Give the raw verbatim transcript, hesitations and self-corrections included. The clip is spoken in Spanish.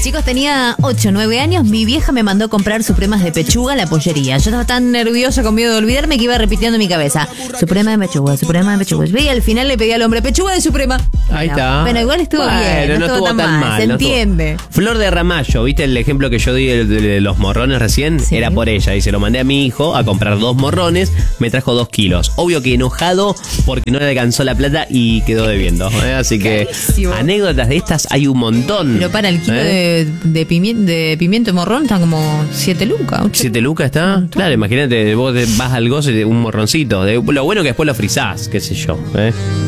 Chicos, tenía ocho, nueve años. Mi vieja me mandó a comprar supremas de pechuga a la pollería. Yo estaba tan nerviosa con miedo de olvidarme que iba repitiendo en mi cabeza: suprema de pechuga, suprema de pechuga. Y al final le pedí al hombre: pechuga de suprema. Ahí bueno, está. Bueno, igual estuvo bueno, bien. No, no estuvo, estuvo tan, tan mal. mal. Se no entiende. Estuvo... Flor de Ramallo, ¿viste el ejemplo que yo di de, de, de los morrones recién? Sí. Era por ella. Y se lo mandé a mi hijo a comprar dos morrones. Me trajo dos kilos. Obvio que enojado porque no le alcanzó la plata y quedó debiendo. ¿eh? Así que Carísimo. anécdotas de estas hay un montón. Pero para el kilo ¿eh? de, de, pimiento, de pimiento morrón están como siete lucas. ocho. ¿Siete lucas está? Claro, imagínate, vos vas al goce de un morroncito. De, lo bueno que después lo frizás, qué sé yo. ¿eh?